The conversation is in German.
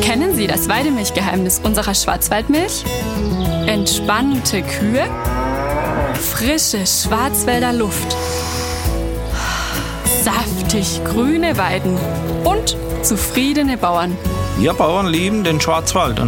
Kennen Sie das Weidemilchgeheimnis unserer Schwarzwaldmilch? Entspannte Kühe, frische Schwarzwälder Luft, saftig grüne Weiden und zufriedene Bauern. Wir Bauern lieben den Schwarzwald.